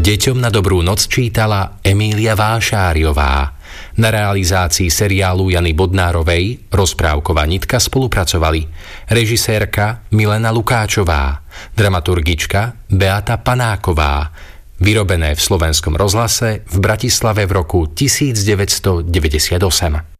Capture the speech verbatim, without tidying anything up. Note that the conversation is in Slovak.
Deťom na dobrú noc čítala Emília Vášáriová. Na realizácii seriálu Jany Bodnárovej Rozprávková nitka spolupracovali režisérka Milena Lukáčová, dramaturgička Beata Panáková. Vyrobené v Slovenskom rozhlase v Bratislave v roku devätnásť deväťdesiatosem.